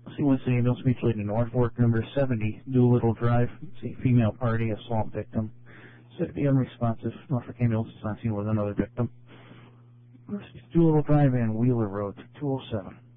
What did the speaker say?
Winston Ambulance Mutual Aid in Norfolk, number 70, Doolittle Drive. It's a female party assault victim. Said to be unresponsive. Norfolk Ambulance is on scene with another victim. Doolittle Drive and Wheeler Road, 207.